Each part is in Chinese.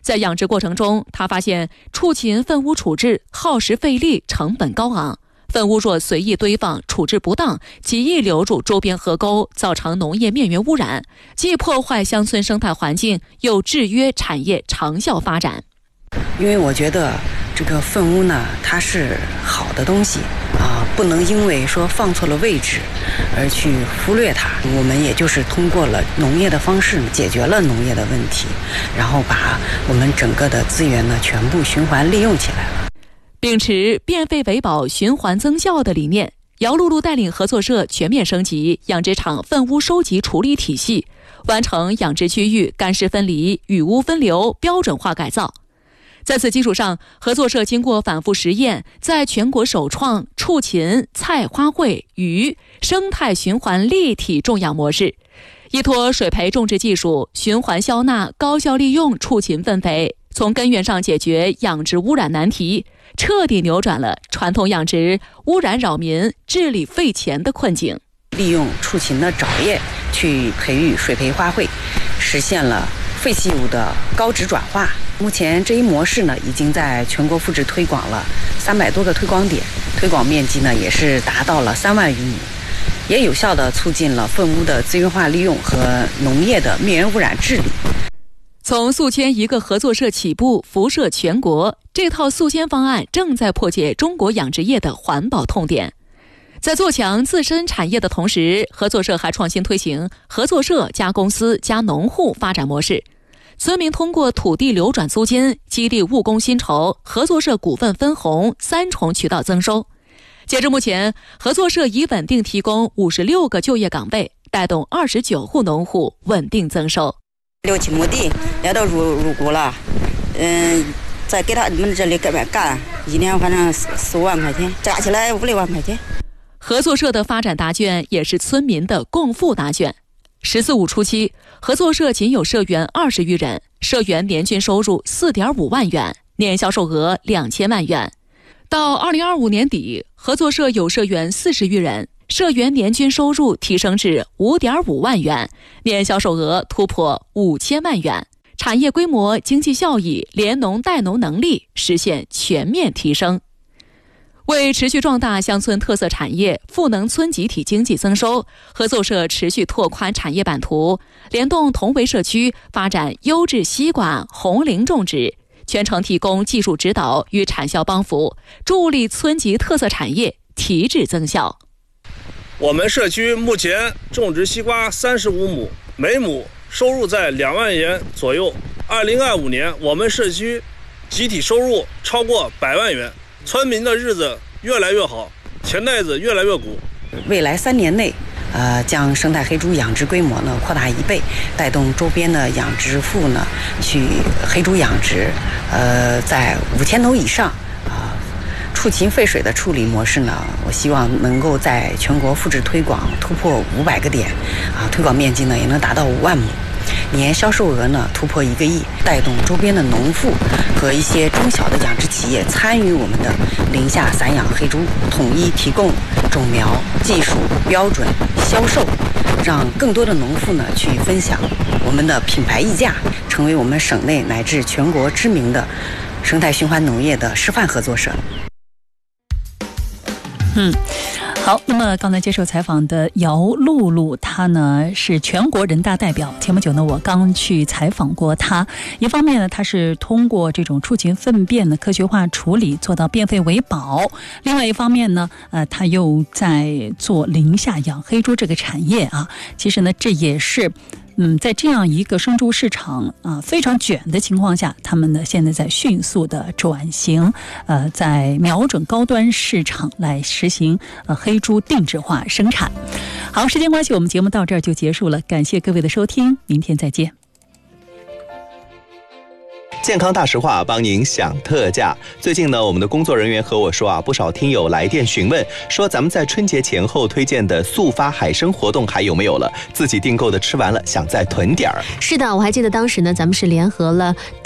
在养殖过程中，他发现畜禽粪污处置耗时费力，成本高昂。粪污若随意堆放、处置不当，极易流入周边河沟，造成农业面源污染，既破坏乡村生态环境，又制约产业长效发展。 因为我觉得这个粪污呢，它是好的东西不能因为说放错了位置而去忽略它。我们也就是通过了农业的方式解决了农业的问题，然后把我们整个的资源呢全部循环利用起来了。 秉持变废为宝、循环增效的理念，姚露露带领合作社全面升级养殖场粪污收集处理体系，完成养殖区域干湿分离、雨污分流标准化改造。在此基础上，合作社经过反复实验，在全国首创畜禽、菜花卉、鱼生态循环立体种养模式，依托水培种植技术，循环消纳、高效利用畜禽粪肥，从根源上解决养殖污染难题，彻底扭转了传统养殖污染扰民、治理费钱的困境。 利用畜禽的沼液去培育水培花卉，实现了废弃物的高值转化。目前这一模式呢，已经在全国复制推广了300多个推广点，推广面积呢也是达到了3万余亩，也有效地促进了粪污的资源化利用和农业的面源污染治理。 从宿迁1个合作社起步，辐射全国，这套宿迁方案正在破解中国养殖业的环保痛点。在做强自身产业的同时，合作社还创新推行合作社加公司加农户发展模式。村民通过土地流转租金、激励务工薪酬、合作社股份分红3重渠道增收。截至目前，合作社已稳定提供56个就业岗位，带动29户农户稳定增收。 6、7亩地也都入股了，再给他们这里干，1年反正4、5万块钱，加起来5、6万块钱。 合作社的发展答卷也是村民的共富答卷。14、15初期，合作社仅有社员20余人，社员年均收入4.5万元，年销售额2000万元。到2025年底，合作社有社员40余人，社员年均收入提升至5.5万元，年销售额突破5000万元，产业规模、经济效益、联农带农能力实现全面提升。为持续壮大乡村特色产业，赋能村集体经济增收，合作社持续拓宽产业版图，联动同为社区发展优质西瓜、红菱种植，全程提供技术指导与产销帮扶，助力村级特色产业提质增效。 我们社区目前种植西瓜35亩，每亩收入在2万元左右。2025年，我们社区集体收入超过100万元。村民的日子越来越好，钱袋子越来越鼓。 未来3年内，将生态黑猪养殖规模呢扩大1倍，带动周边的养殖户呢去黑猪养殖，在5000头以上。畜禽废水的处理模式呢，我希望能够在全国复制推广，突破500个点，推广面积呢也能达到5万亩。年销售额呢突破1个亿，带动周边的农户和一些中小的养殖企业参与我们的林下散养黑猪，统一提供种苗、技术、标准、销售，让更多的农户呢去分享我们的品牌溢价，成为我们省内乃至全国知名的生态循环农业的示范合作社。 好，那么刚才接受采访的姚露露，她呢是全国人大代表。前不久呢，我刚去采访过她。一方面呢，她是通过这种畜禽粪便的科学化处理，做到变废为宝；另外一方面呢，她又在做林下养黑猪这个产业啊。其实呢，这也是。在这样一个生猪市场非常卷的情况下，他们呢现在在迅速的转型，在瞄准高端市场来实行黑猪定制化生产。好，时间关系，我们节目到这儿就结束了，感谢各位的收听，明天再见。 健康大实话帮您享特价。最近呢，我们的工作人员和我说不少听友来电询问，说咱们在春节前后推荐的速发海参活动还有没有了？自己订购的吃完了，想再囤点儿。 是的，我还记得当时呢，咱们是联合了大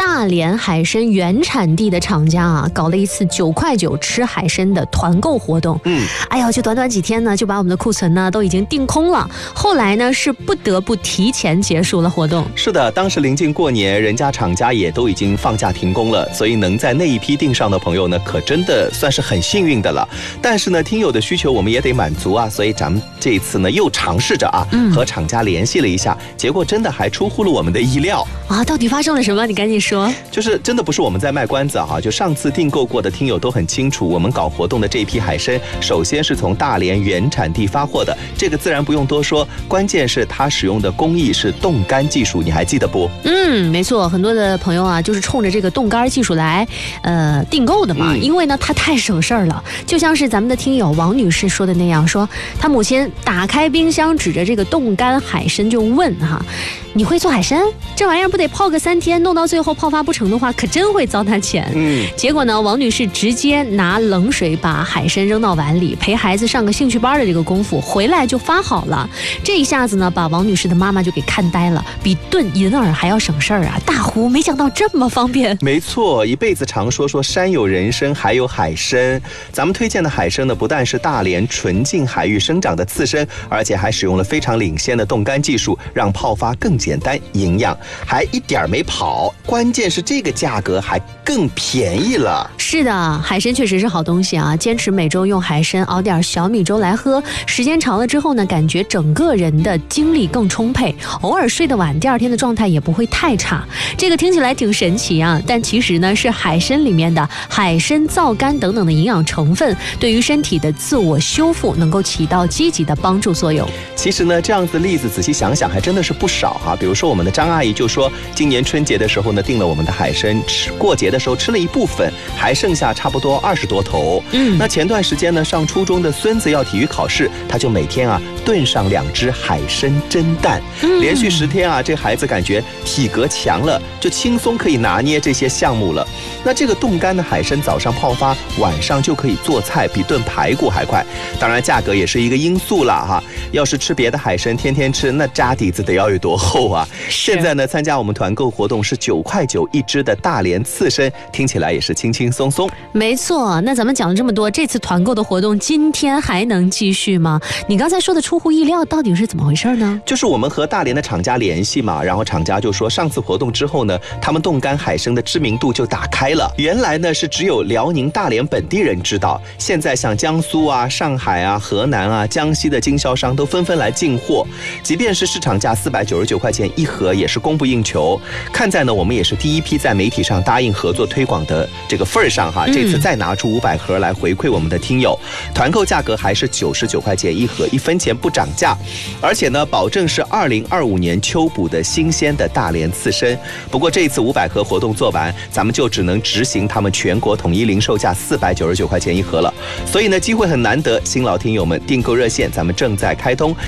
大连海参原产地的厂家啊，搞了一次9块9吃海参的团购活动。哎呀，就短短几天呢，就把我们的库存呢都已经订空了。后来呢，是不得不提前结束了活动。 是的，当时临近过年，人家厂家也都已经放假停工了，所以能在那一批订上的朋友呢，可真的算是很幸运的了。但是呢，听友的需求我们也得满足啊，所以咱们这一次呢又尝试着啊，和厂家联系了一下，结果真的还出乎了我们的意料啊！到底发生了什么？你赶紧说。 就是真的不是我们在卖关子啊，就上次订购过的听友都很清楚，我们搞活动的这批海参，首先是从大连原产地发货的，这个自然不用多说，关键是它使用的工艺是冻干技术，你还记得不？ 没错，很多的朋友啊，就是冲着这个冻干技术来订购的嘛，因为呢它太省事儿了，就像是咱们的听友王女士说的那样，说她母亲打开冰箱，指着这个冻干海参就问哈，你会做海参？这玩意儿不得泡个3天，弄到最后泡发不成的话，可真会糟蹋钱。结果呢，王女士直接拿冷水把海参扔到碗里，陪孩子上个兴趣班的这个功夫，回来就发好了。这一下子呢，把王女士的妈妈就给看呆了，比炖银耳还要省事儿啊！大呼没想到这么方便。 没错，一辈子常说山有人参，还有海参。咱们推荐的海参呢，不但是大连纯净海域生长的刺参，而且还使用了非常领先的冻干技术，让泡发更简单、营养，还一点没跑。关键是这个价格还更便宜了。 是的，海参确实是好东西啊！坚持每周用海参熬点小米粥来喝，时间长了之后呢，感觉整个人的精力更充沛，偶尔睡得晚，第二天的状态也不会太差。这个听起来挺神奇啊，但其实呢，是海参里面的海参皂苷等等的营养成分，对于身体的自我修复能够起到积极的帮助作用。 其实呢，这样子的例子仔细想想还真的是不少啊。比如说我们的张阿姨就说，今年春节的时候呢，订了我们的海参，过节的时候吃了一部分，还剩下差不多20多头。那前段时间呢，上初中的孙子要体育考试，他就每天啊炖上2只海参蒸蛋，连续10天啊，这孩子感觉体格强了，就轻松可以拿捏这些项目了。那这个冻干的海参早上泡发，晚上就可以做菜，比炖排骨还快。当然价格也是一个因素啦哈。要是吃别的海参，天天吃，那渣底子得要有多厚啊！现在呢，参加我们团购活动是9块9一只的大连刺参，听起来也是轻轻松松。 没错，那咱们讲了这么多，这次团购的活动今天还能继续吗？你刚才说的出乎意料，到底是怎么回事呢？ 就是我们和大连的厂家联系嘛，然后厂家就说，上次活动之后呢，他们冻干海参的知名度就打开了。原来呢是只有辽宁大连本地人知道，现在像江苏啊、上海啊、河南啊、江西的经销商都纷纷来进货，即便是市场价499块钱一盒，也是供不应求。看在呢我们也是第一批在媒体上答应合作推广的这个份儿上哈，这次再拿出500盒来回馈我们的听友，团购价格还是99块钱一盒，1分钱不涨价，而且呢保证是2025年秋捕的新鲜的大连刺参。不过这一次500盒活动做完，咱们就只能执行他们全国统一零售价499块钱一盒了。所以呢机会很难得，新老听友们订购热线咱们正在开通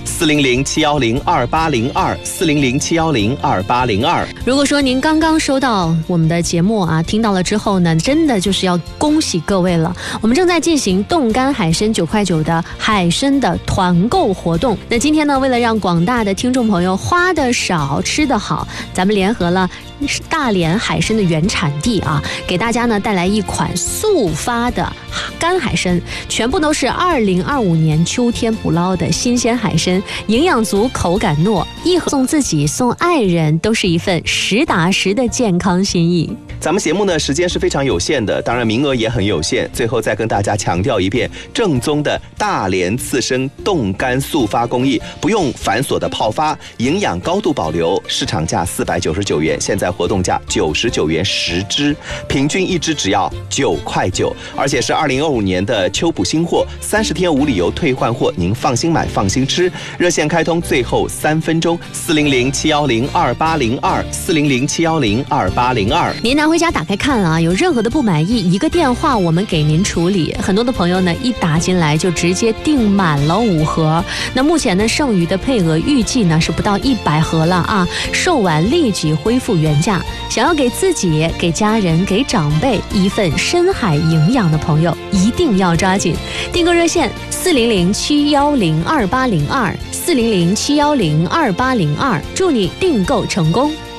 ，400-710-2802，400-710-2802。 如果说您刚刚收到我们的节目啊，听到了之后呢，真的就是要恭喜各位了。我们正在进行冻干海参9块9的海参的团购活动。那今天呢，为了让广大的听众朋友花的少吃的好，咱们联合了大连海参的原产地啊，给大家呢带来一款速发的干海参，全部都是2025年秋天捕捞的新鲜海参，营养足，口感糯，一盒送自己送爱人都是一份实打实的健康心意。 咱们节目呢时间是非常有限的，当然名额也很有限，最后再跟大家强调一遍，正宗的大连刺参冻干速发工艺，不用繁琐的泡发，营养高度保留，市场价499元，现在活动价99元10只，平均一只只要9块9，而且是2025年的秋捕新货，30天无理由退换货，您放心买放心吃。热线开通最后3分钟，400-710-2802，400-710-2802。 您拿回家打开看啊，有任何的不满意，一个电话我们给您处理。很多的朋友呢一打进来就直接订满了5盒，那目前呢剩余的配额预计呢是不到100盒了啊，售完立即恢复原价。想要给自己、给家人、给长辈一份深海营养的朋友，一定要抓紧订购热线400-710-2802，400-710-2802，祝你订购成功。